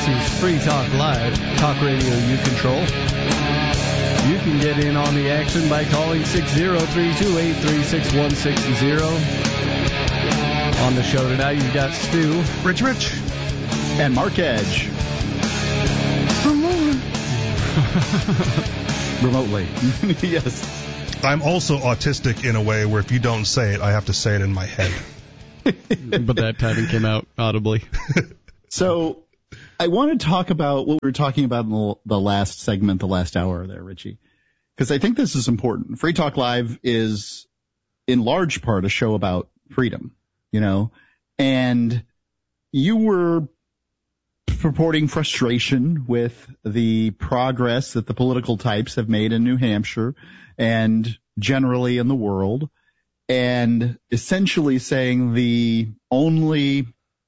This is Free Talk Live, talk radio you control. You can get in on the action by calling 603-283-6160. On the show tonight, you've got Stu, Rich, and Mark Edge. Remotely. Yes. I'm also autistic in a way where if you don't say it, I have to say it in my head. But that time it came out audibly. So I want to talk about what we were talking about in the last segment, the last hour there, Richie, because I think this is important. Free Talk Live is in large part a show about freedom, you know, and you were purporting frustration with the progress that the political types have made in New Hampshire and generally in the world, and essentially saying the only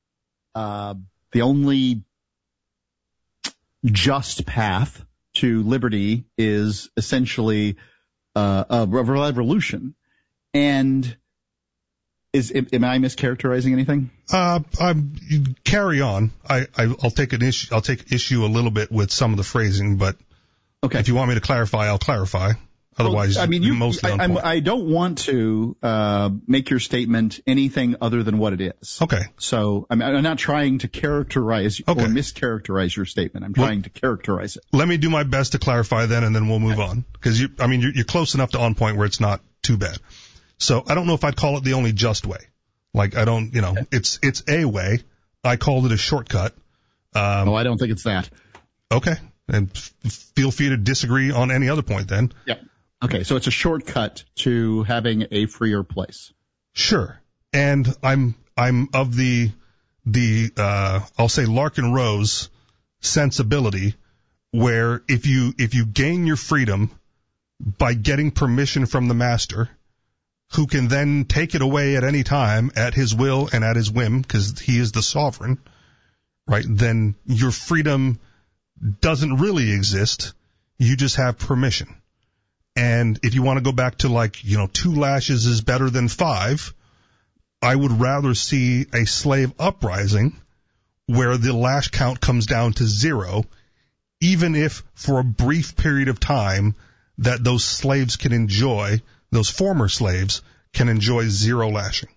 just path to liberty is essentially a revolution. And am I mischaracterizing anything? Carry on. I'll take issue a little bit with some of the phrasing, but okay. If you want me to clarify, I'll clarify. Otherwise, I don't want to make your statement anything other than what it is. Okay. So I'm not trying to characterize or mischaracterize your statement. I'm trying to characterize it. Let me do my best to clarify then, and then we'll move on. Because you're close enough to on point where it's not too bad. So I don't know if I'd call it the only just way. Like I don't, it's a way. I called it a shortcut. I don't think it's that. Okay. And feel free to disagree on any other point then. Yep. Okay, so it's a shortcut to having a freer place. Sure. And I'm of the I'll say Larkin Rose sensibility where if you gain your freedom by getting permission from the master, who can then take it away at any time at his will and at his whim because he is the sovereign, right? Then your freedom doesn't really exist. You just have permission. And if you want to go back to 2 lashes is better than 5, I would rather see a slave uprising where the lash count comes down to 0, even if for a brief period of time that those slaves can enjoy, those former slaves can enjoy 0 lashing.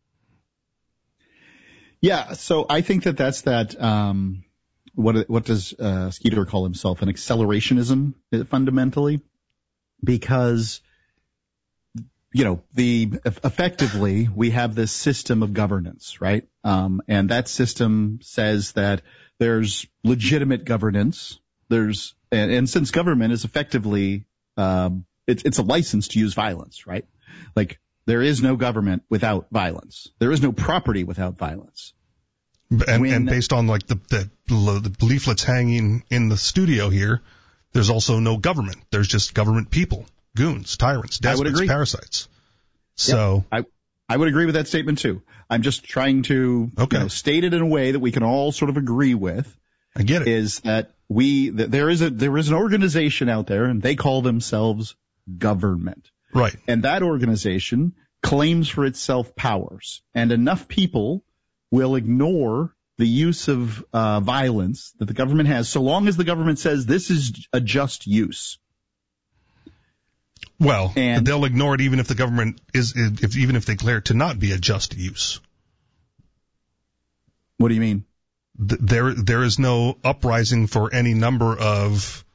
Yeah, so I think that's what does Skeeter call himself? An accelerationism, fundamentally. Because, effectively we have this system of governance, right? And that system says that there's legitimate governance. And since government is effectively, it's a license to use violence, right? Like there is no government without violence. There is no property without violence. And based on the leaflets hanging in the studio here, there's also no government. There's just government people, goons, tyrants, despots, parasites. So I would agree with that statement too. I'm just trying to state it in a way that we can all sort of agree with. I get it. Is that there is an organization out there and they call themselves government. Right. And that organization claims for itself powers, and enough people will ignore the use of violence that the government has, so long as the government says this is a just use. Well, and they'll ignore it even if the government even if they declare it to not be a just use. What do you mean? There is no uprising for any number of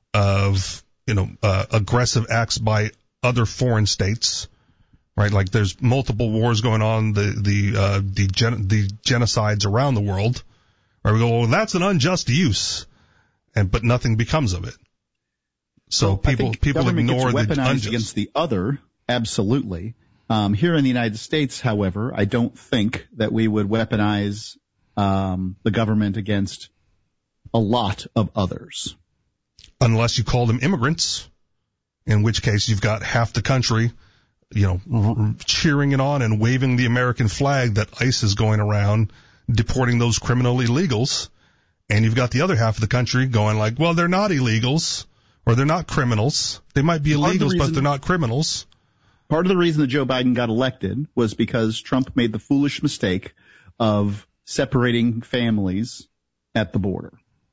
aggressive acts by other foreign states. Right, like there's multiple wars going on, the genocides around the world. Right, we go, well, that's an unjust use, but nothing becomes of it. So people ignore the unjust against the other. Absolutely. Here in the United States, however, I don't think that we would weaponize the government against a lot of others, unless you call them immigrants, in which case you've got half the country cheering it on and waving the American flag that ICE is going around deporting those criminal illegals. And you've got the other half of the country going like, well, they're not illegals or they're not criminals. They might be illegals, but they're not criminals. Part of the reason that Joe Biden got elected was because Trump made the foolish mistake of separating families at the border.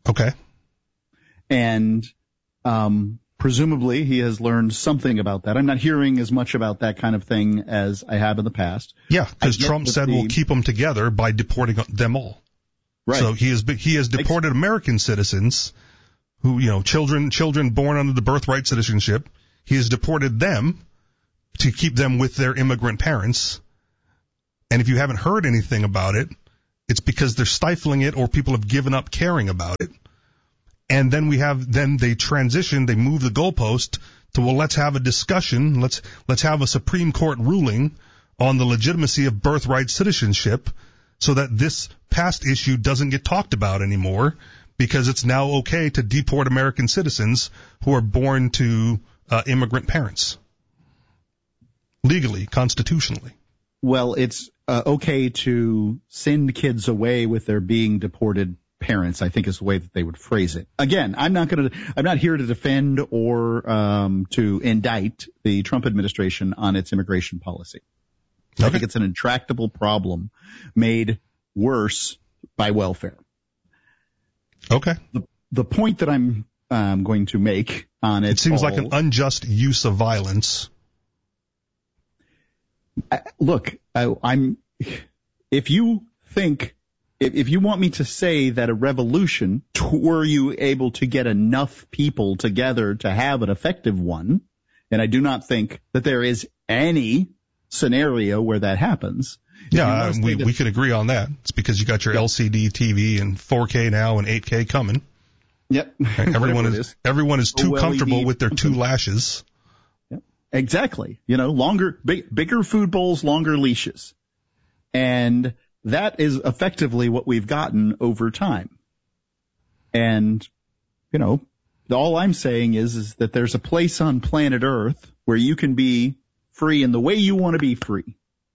Okay. And presumably he has learned something about that. I'm not hearing as much about that kind of thing as I have in the past. Yeah, because Trump said we'll keep them together by deporting them all. Right. So he has deported American citizens who, children born under the birthright citizenship. He has deported them to keep them with their immigrant parents. And if you haven't heard anything about it, it's because they're stifling it or people have given up caring about it. And then they transition, they move the goalpost to, well, let's have a discussion. Let's have a Supreme Court ruling on the legitimacy of birthright citizenship so that this past issue doesn't get talked about anymore because it's now okay to deport American citizens who are born to immigrant parents. Legally, constitutionally. Well, it's okay to send kids away with their being deported parents, I think is the way that they would phrase it. Again, I'm not here to defend or to indict the Trump administration on its immigration policy. Okay. I think it's an intractable problem made worse by welfare. Okay. The point that I'm going to make on it seems like an unjust use of violence. Look, if you want me to say that a revolution, were you able to get enough people together to have an effective one, and I do not think that there is any scenario where that happens. Yeah, we could agree on that. It's because you got your LCD TV and 4K now and 8K coming. Yep. Right? Everyone is too comfortable with their two lashes. Yep. Exactly. Bigger food bowls, longer leashes. And that is effectively what we've gotten over time. And, all I'm saying is that there's a place on planet Earth where you can be free in the way you want to be free.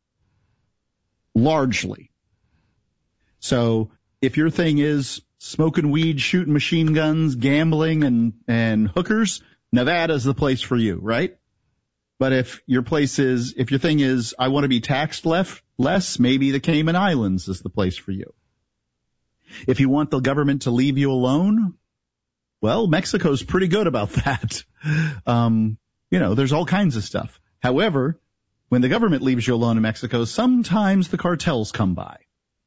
Largely. So if your thing is smoking weed, shooting machine guns, gambling, and hookers, Nevada's the place for you, right? But if your thing is, I want to be taxed less, maybe the Cayman Islands is the place for you. If you want the government to leave you alone, well, Mexico's pretty good about that. There's all kinds of stuff. However, when the government leaves you alone in Mexico, sometimes the cartels come by.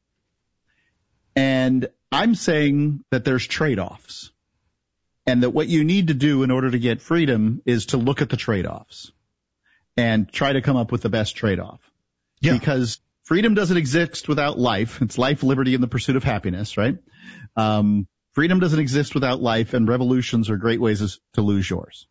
And I'm saying that there's trade-offs. And that what you need to do in order to get freedom is to look at the trade-offs and try to come up with the best trade-off. Yeah. Because freedom doesn't exist without life. It's life, liberty, and the pursuit of happiness, right? Freedom doesn't exist without life, and revolutions are great ways to lose yours.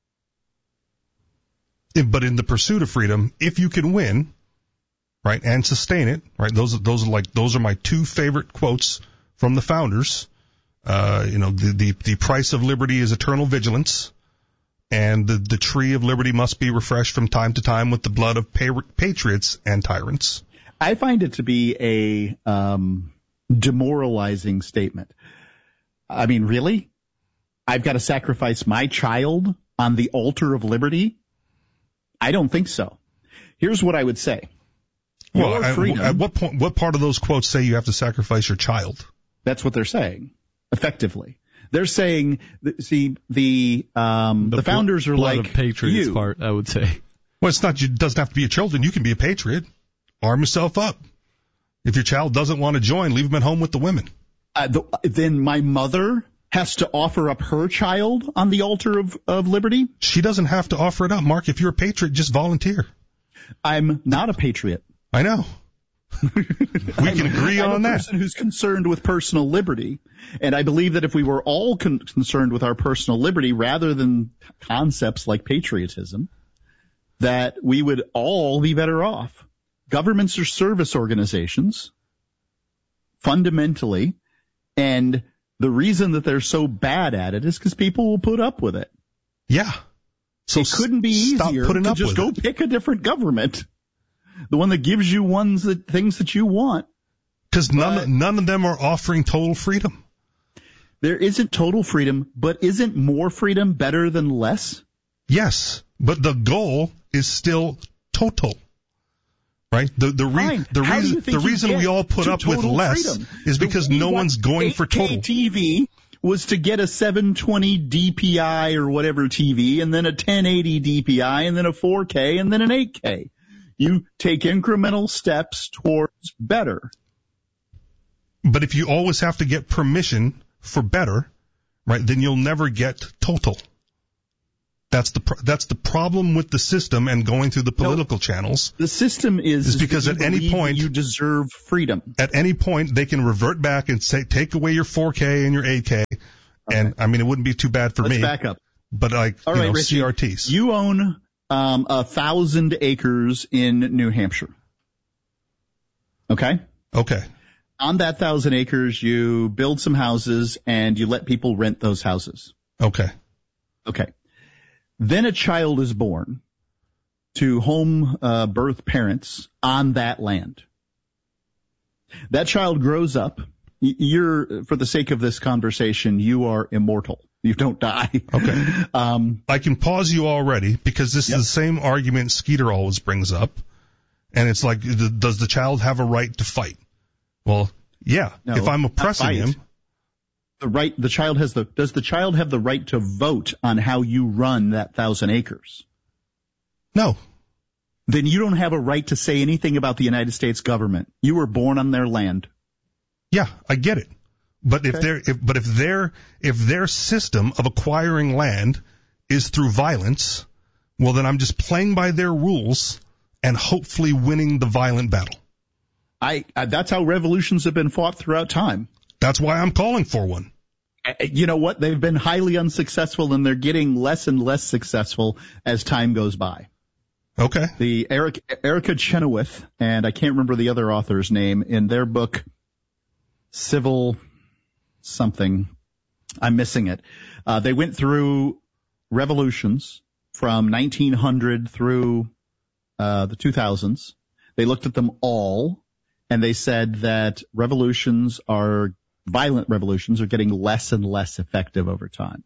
But in the pursuit of freedom, if you can win, right, and sustain it, right, those are my two favorite quotes from the founders. The price of liberty is eternal vigilance, and the tree of liberty must be refreshed from time to time with the blood of patriots and tyrants. I find it to be a demoralizing statement. I mean, really? I've got to sacrifice my child on the altar of liberty? I don't think so. Here's what I would say. Well, at what point, what part of those quotes say you have to sacrifice your child? That's what they're saying, effectively. They're saying, the founders are like of patriots you. Part, I would say. Well, it doesn't have to be your children. You can be a patriot. Arm yourself up. If your child doesn't want to join, leave them at home with the women. Then my mother has to offer up her child on the altar of liberty? She doesn't have to offer it up, Mark. If you're a patriot, just volunteer. I'm not a patriot. I know. We can agree on that. I'm a person who's concerned with personal liberty, and I believe that if we were all concerned with our personal liberty rather than concepts like patriotism, that we would all be better off. Governments are service organizations, fundamentally, and the reason that they're so bad at it is because people will put up with it. Yeah. So it couldn't be easier to just go pick a different government. The one that gives you things that you want. Because none of them are offering total freedom. There isn't total freedom, but isn't more freedom better than less? Yes, but the goal is still total. Right? The reason we all put up with less is because no one's going for total. TV was to get a 720 DPI or whatever TV, and then a 1080 DPI, and then a 4K, and then an 8K. You take incremental steps towards better. But if you always have to get permission for better, right, then you'll never get total. That's the problem with the system and going through the political channels. The system is because at any point you deserve freedom. At any point they can revert back and say, take away your 4K and your 8K. Okay. And I mean, it wouldn't be too bad for me. Let's back up. But like, all right, Richie, CRTs. You own 1,000 acres in New Hampshire. Okay? Okay. On that 1,000 acres, you build some houses and you let people rent those houses. Okay. Okay. Then a child is born to home birth parents on that land. That child grows up. You're, for the sake of this conversation, you are immortal. You don't die. Okay. I can pause you already because this is the same argument Skeeter always brings up. And it's like, does the child have a right to fight? Well, yeah. No, if I'm oppressing him. Does the child have the right to vote on how you run that 1,000 acres? No. Then you don't have a right to say anything about the United States government. You were born on their land. Yeah, I get it. But if their system of acquiring land is through violence, well then I'm just playing by their rules and hopefully winning the violent battle. That's how revolutions have been fought throughout time. That's why I'm calling for one. You know what? They've been highly unsuccessful, and they're getting less and less successful as time goes by. Okay. The Erica Chenoweth, and I can't remember the other author's name, in their book, Civil something, I'm missing it. They went through revolutions from 1900 through the 2000s. They looked at them all, and they said that violent revolutions are getting less and less effective over time.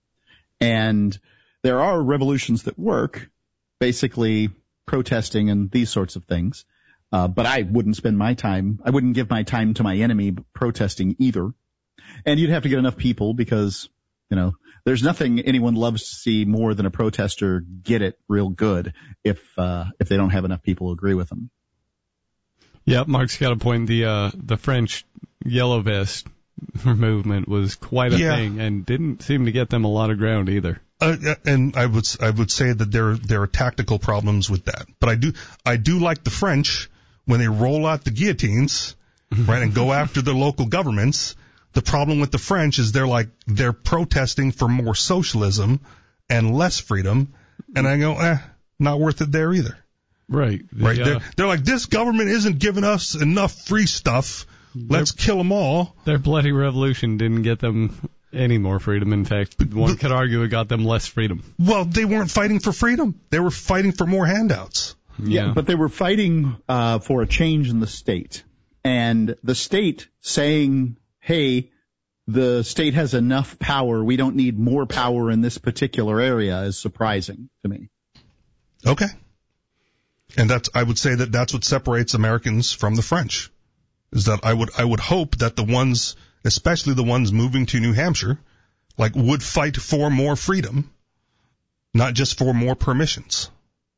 And there are revolutions that work, basically protesting and these sorts of things. But I wouldn't give my time to my enemy protesting either. And you'd have to get enough people because, there's nothing anyone loves to see more than a protester get it real good if they don't have enough people who agree with them. Yeah, Mark's got a point. The French Yellow Vest movement was quite a thing and didn't seem to get them a lot of ground either. And I would say that there are tactical problems with that. But I do like the French when they roll out the guillotines, right, and go after the local governments. The problem with the French is they're protesting for more socialism and less freedom. And I go, not worth it there either. Right. They're like, this government isn't giving us enough free stuff. Let's kill them all. Their bloody revolution didn't get them any more freedom. In fact, one could argue it got them less freedom. Well, they weren't fighting for freedom. They were fighting for more handouts. Yeah, but they were fighting for a change in the state. And the state saying, hey, the state has enough power, we don't need more power in this particular area, is surprising to me. Okay. And I would say that's what separates Americans from the French, is that I would hope that the ones, especially the ones moving to New Hampshire, would fight for more freedom, not just for more permissions.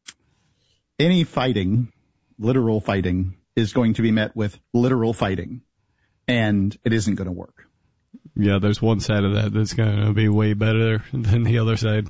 Any fighting, literal fighting, is going to be met with literal fighting, and it isn't going to work. Yeah, there's one side of that that's going to be way better than the other side.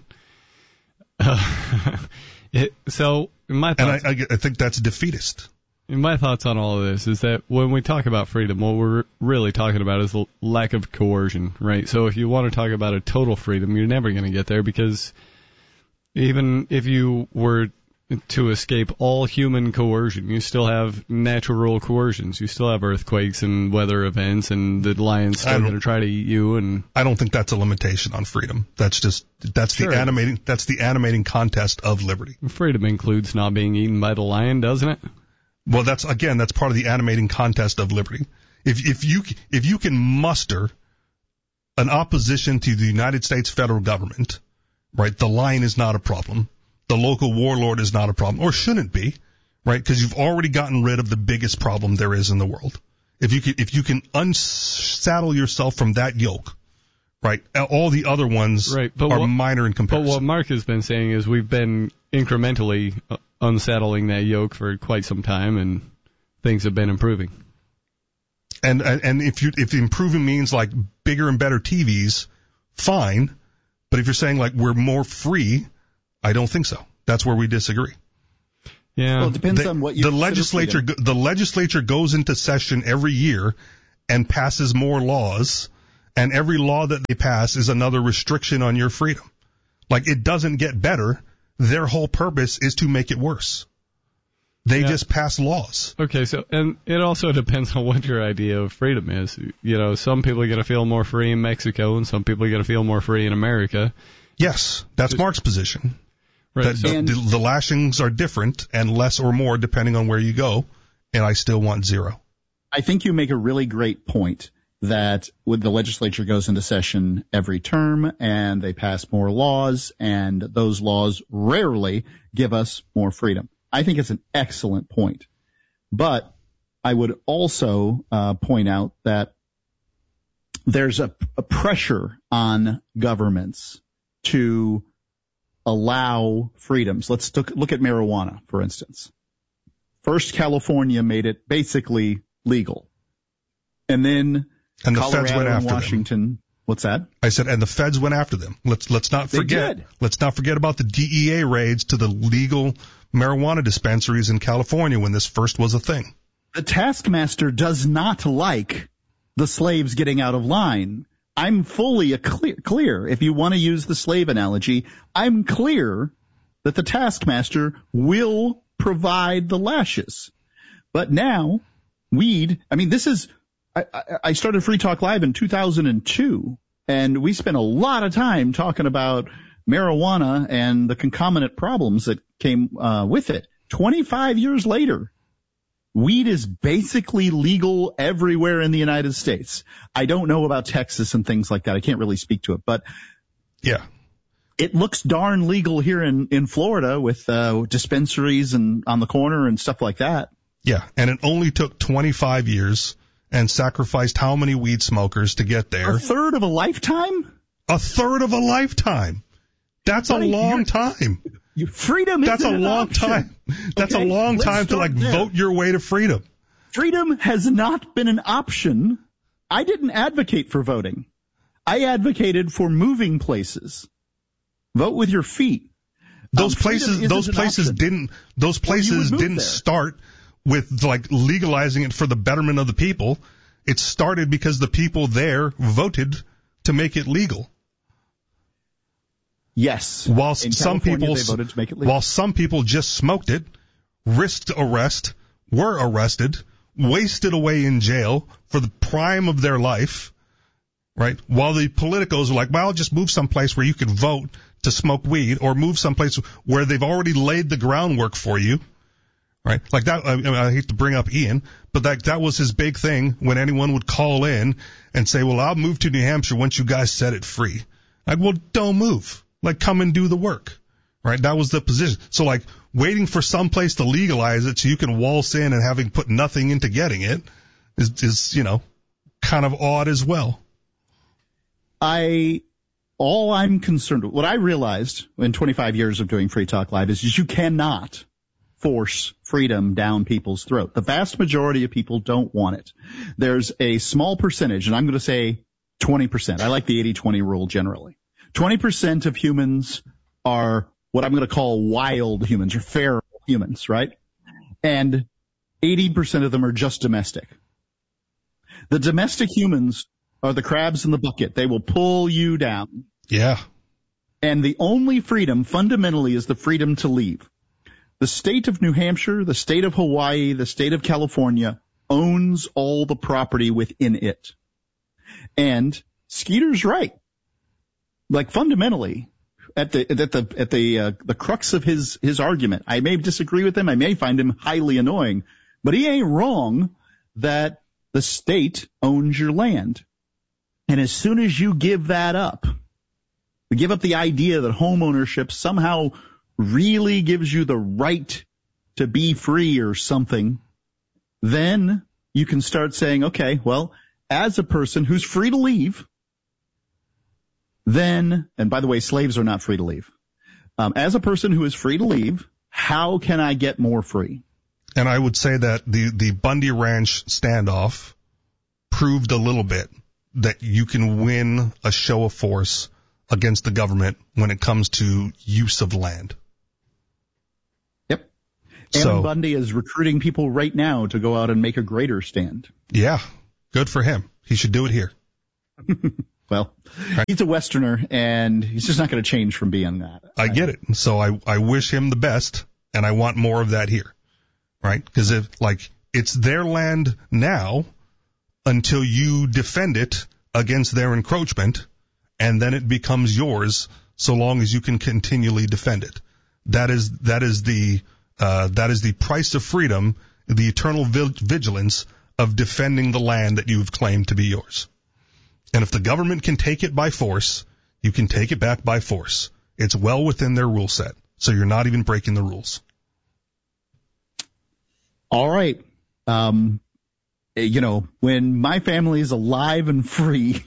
So, my thoughts, and I think that's defeatist. My thoughts on all of this is that when we talk about freedom, what we're really talking about is the lack of coercion, right? So if you want to talk about a total freedom, you're never going to get there because even if you were to escape all human coercion, you still have natural coercions. You still have earthquakes and weather events, and the lion's still going to try to eat you. And I don't think that's a limitation on freedom. That's the animating contest of liberty. Freedom includes not being eaten by the lion, doesn't it? Well, that's part of the animating contest of liberty. If you can muster an opposition to the United States federal government, right, the lion is not a problem. The local warlord is not a problem, or shouldn't be, right? Because you've already gotten rid of the biggest problem there is in the world. If you can unsaddle yourself from that yoke, right? All the other ones Right, are minor in But comparison. what Mark has been saying is we've been incrementally unsettling that yoke for quite some time, and things have been improving. And if improving means like bigger and better TVs, fine. But if you're saying like we're more free, I don't think so. That's where we disagree. Yeah. Well, it depends on what you the consider freedom. the legislature goes into session every year and passes more laws, and every law that they pass is another restriction on your freedom. Like, it doesn't get better. Their whole purpose is to make it worse. They just pass laws. Okay, so, and it also depends on what your idea of freedom is. You know, some people are going to feel more free in Mexico, and some people are going to feel more free in America. Yes, that's Mark's position. Right. That the lashings are different and less or more depending on where you go, and I still want zero. I think you make a really great point that when the legislature goes into session every term and they pass more laws, and those laws rarely give us more freedom. I think it's an excellent point. But I would also point out that there's a pressure on governments to allow freedoms. Let's look at marijuana, for instance. First, California made it basically legal. And then the Colorado feds went after and Washington. them. What's that? I said, and the feds went after them. Let's not forget. Let's not forget about the DEA raids to the legal marijuana dispensaries in California when this first was a thing. The taskmaster does not like the slaves getting out of line. I'm fully clear. If you want to use the slave analogy, I'm clear that the taskmaster will provide the lashes. But now, weed, I mean, I started Free Talk Live in 2002, and we spent a lot of time talking about marijuana and the concomitant problems that came with it. 25 years later, weed is basically legal everywhere in the United States. I don't know about Texas and things like that. I can't really speak to it, but yeah, it looks darn legal here in Florida with dispensaries and on the corner and stuff like that. Yeah, and it only took 25 years and sacrificed how many weed smokers to get there? A third of a lifetime? A third of a lifetime. That's a long time. Freedom is a long time. That's a long time to vote your way to freedom. Freedom has not been an option. I didn't advocate for voting. I advocated for moving places. Vote with your feet. Those places didn't start with like legalizing it for the betterment of the people. It started because the people there voted to make it legal. Yes. While some people voted to make it legal. While some people just smoked it, risked arrest, were arrested, wasted away in jail for the prime of their life, right? While the politicos were like, well, just move someplace where you can vote to smoke weed, or move someplace where they've already laid the groundwork for you, right? Like that, I hate to bring up Ian, but that was his big thing when anyone would call in and say, well, I'll move to New Hampshire once you guys set it free. Like, well, don't move. Like, come and do the work, right? That was the position. So, like, waiting for some place to legalize it so you can waltz in and having put nothing into getting it is kind of odd as well. All I'm concerned with, what I realized in 25 years of doing Free Talk Live is you cannot force freedom down people's throat. The vast majority of people don't want it. There's a small percentage, and I'm going to say 20%. I like the 80-20 rule generally. 20% of humans are what I'm going to call wild humans or feral humans, right? And 80% of them are just domestic. The domestic humans are the crabs in the bucket. They will pull you down. Yeah. And the only freedom fundamentally is the freedom to leave. The state of New Hampshire, the state of Hawaii, the state of California owns all the property within it. And Skeeter's right. Like fundamentally, at the crux of his argument, I may disagree with him. I may find him highly annoying, but he ain't wrong that the state owns your land. And as soon as you give that up, give up the idea that home ownership somehow really gives you the right to be free or something, then you can start saying, okay, well, as a person who's free to leave, then, and by the way, slaves are not free to leave. As a person who is free to leave, how can I get more free? And I would say that the Bundy Ranch standoff proved a little bit that you can win a show of force against the government when it comes to use of land. Yep. Ammon Bundy is recruiting people right now to go out and make a greater stand. Yeah, good for him. He should do it here. Well, he's a Westerner, and he's just not going to change from being that. I get it. So I wish him the best, and I want more of that here, right? Because it's their land now until you defend it against their encroachment, and then it becomes yours so long as you can continually defend it. That is the price of freedom, the eternal vigilance of defending the land that you've claimed to be yours. And if the government can take it by force, you can take it back by force. It's well within their rule set, so you're not even breaking the rules. All right. When my family is alive and free,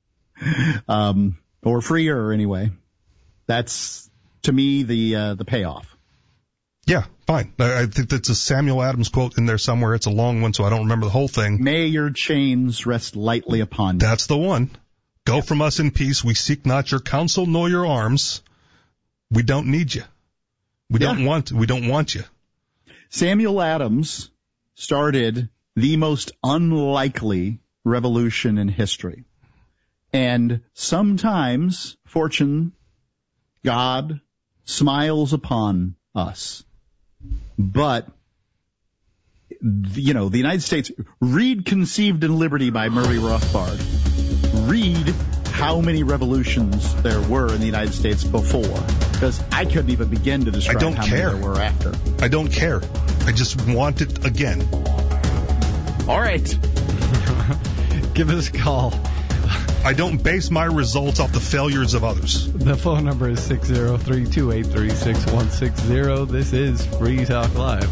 or freer anyway, that's to me the payoff. Yeah, fine. I think that's a Samuel Adams quote in there somewhere. It's a long one, so I don't remember the whole thing. May your chains rest lightly upon you. That's the one. Go from us in peace. We seek not your counsel nor your arms. We don't need you. We don't want you. Samuel Adams started the most unlikely revolution in history. And sometimes fortune, God, smiles upon us. But, the United States, read Conceived in Liberty by Murray Rothbard. Read how many revolutions there were in the United States before. Because I couldn't even begin to describe how many there were after. I don't care. I just want it again. All right. Give us a call. I don't base my results off the failures of others. The phone number is 603-283-6160. This is Free Talk Live.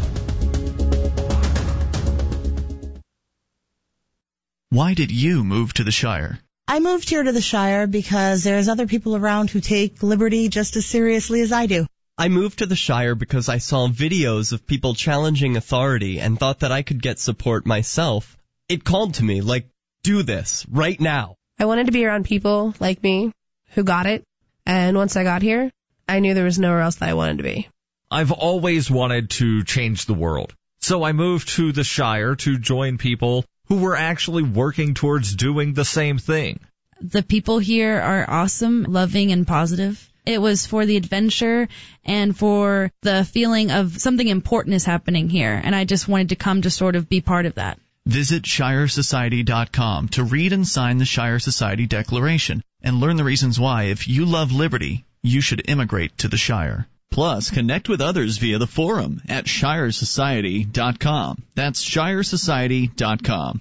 Why did you move to the Shire? I moved here to the Shire because there's other people around who take liberty just as seriously as I do. I moved to the Shire because I saw videos of people challenging authority and thought that I could get support myself. It called to me, do this, right now. I wanted to be around people like me who got it, and once I got here, I knew there was nowhere else that I wanted to be. I've always wanted to change the world, so I moved to the Shire to join people who were actually working towards doing the same thing. The people here are awesome, loving, and positive. It was for the adventure and for the feeling of something important is happening here, and I just wanted to come to sort of be part of that. Visit ShireSociety.com to read and sign the Shire Society Declaration and learn the reasons why, if you love liberty, you should immigrate to the Shire. Plus, connect with others via the forum at ShireSociety.com. That's ShireSociety.com.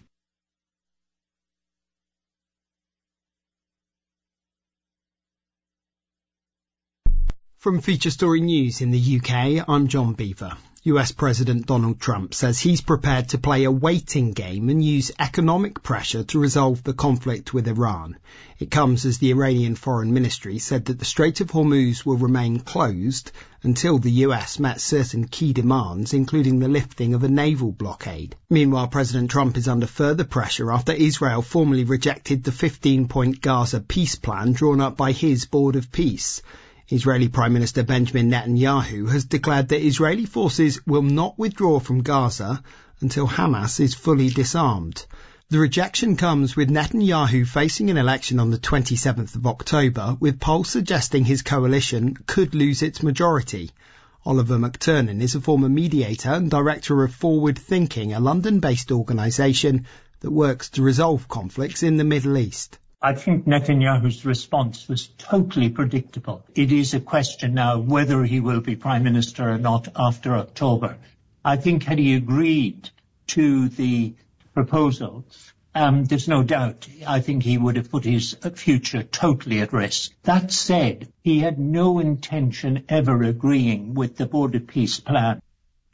From Feature Story News in the UK, I'm John Beaver. US President Donald Trump says he's prepared to play a waiting game and use economic pressure to resolve the conflict with Iran. It comes as the Iranian Foreign Ministry said that the Strait of Hormuz will remain closed until the US met certain key demands, including the lifting of a naval blockade. Meanwhile, President Trump is under further pressure after Israel formally rejected the 15-point Gaza peace plan drawn up by his Board of Peace. Israeli Prime Minister Benjamin Netanyahu has declared that Israeli forces will not withdraw from Gaza until Hamas is fully disarmed. The rejection comes with Netanyahu facing an election on the 27th of October, with polls suggesting his coalition could lose its majority. Oliver McTernan is a former mediator and director of Forward Thinking, a London-based organisation that works to resolve conflicts in the Middle East. I think Netanyahu's response was totally predictable. It is a question now whether he will be Prime Minister or not after October. I think had he agreed to the proposal, there's no doubt, I think he would have put his future totally at risk. That said, he had no intention ever agreeing with the Board of Peace plan.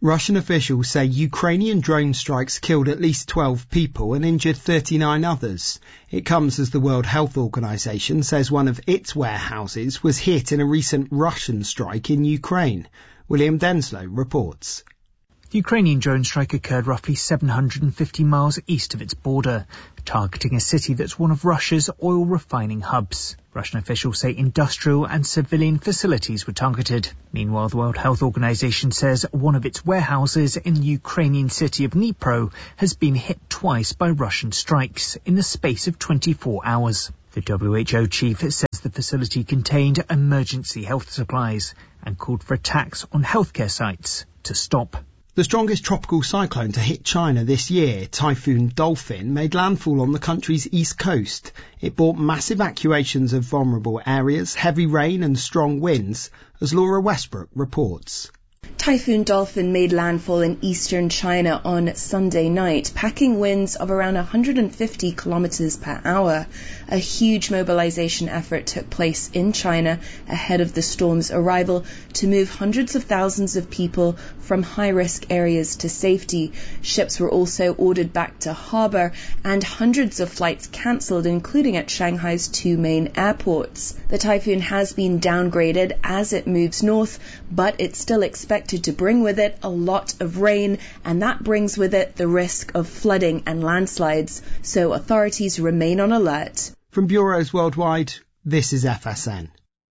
Russian officials say Ukrainian drone strikes killed at least 12 people and injured 39 others. It comes as the World Health Organization says one of its warehouses was hit in a recent Russian strike in Ukraine. William Denslow reports. The Ukrainian drone strike occurred roughly 750 miles east of its border, targeting a city that's one of Russia's oil refining hubs. Russian officials say industrial and civilian facilities were targeted. Meanwhile, the World Health Organization says one of its warehouses in the Ukrainian city of Dnipro has been hit twice by Russian strikes in the space of 24 hours. The WHO chief says the facility contained emergency health supplies and called for attacks on healthcare sites to stop. The strongest tropical cyclone to hit China this year, Typhoon Dolphin, made landfall on the country's east coast. It brought massive evacuations of vulnerable areas, heavy rain and strong winds, as Laura Westbrook reports. Typhoon Dolphin made landfall in eastern China on Sunday night, packing winds of around 150 kilometers per hour. A huge mobilization effort took place in China ahead of the storm's arrival to move hundreds of thousands of people from high-risk areas to safety. Ships were also ordered back to harbor and hundreds of flights cancelled, including at Shanghai's two main airports. The typhoon has been downgraded as it moves north, but it's still expected to bring with it a lot of rain, and that brings with it the risk of flooding and landslides, so authorities remain on alert. From bureaus worldwide, this is FSN.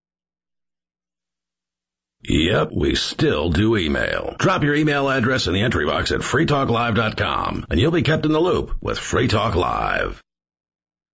Yep, we still do email. Drop your email address in the entry box at freetalklive.com, and you'll be kept in the loop with Free Talk Live.